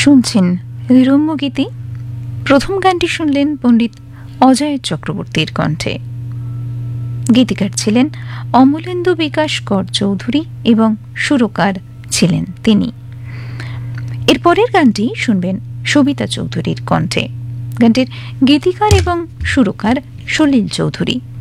শুনছেন রম্যগীতি। প্রথম গানটি শুনলেন পণ্ডিত অজয় চক্রবর্তীর কণ্ঠে। গীতিকার ছিলেন অমলেন্দু বিকাশ কর চৌধুরী এবং সুরকার ছিলেন তিনি। এরপরের গানটি শুনবেন সবিতা চৌধুরীর কণ্ঠে। গানটির গীতিকার এবং সুরকার সলিল চৌধুরী।